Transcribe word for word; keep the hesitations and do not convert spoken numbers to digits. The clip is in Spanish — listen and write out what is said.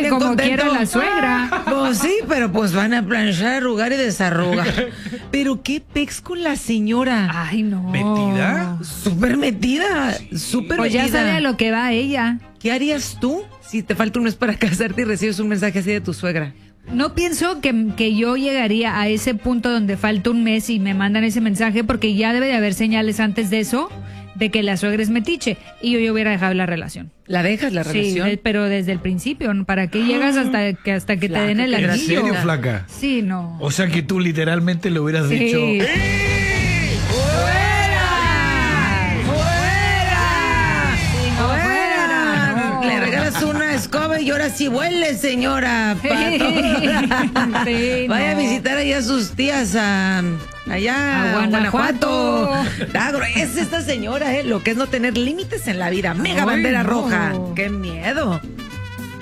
bien como contento. quiera la suegra. Pues sí, pero pues van a planchar, arrugar y desarrugar. Pero qué pex con la señora. Ay, no. ¿Metida? Súper metida, súper Pues metida. ya sabe a lo que va ella. ¿Qué harías tú si te falta un mes para casarte y recibes un mensaje así de tu suegra? No pienso que, que yo llegaría a ese punto donde falta un mes y me mandan ese mensaje, porque ya debe de haber señales antes de eso de que la suegra es metiche y yo, yo hubiera dejado la relación. ¿La dejas la relación? Sí, de- pero desde el principio, ¿no? ¿Para qué llegas hasta que hasta que Flaca, te den el ¿en ¿En anillo? serio, flaca? Sí, no. O sea que tú literalmente le hubieras Sí. dicho... ¡Fuera! Le regalas una escoba y ahora sí huele, señora. Pa' Sí, Vaya no. a visitar allá a sus tías a, allá A Guanajuato. Está gruesa esta señora, ¿eh? Lo que es no tener límites en la vida. Mega Ay, bandera no. roja. ¡Qué miedo!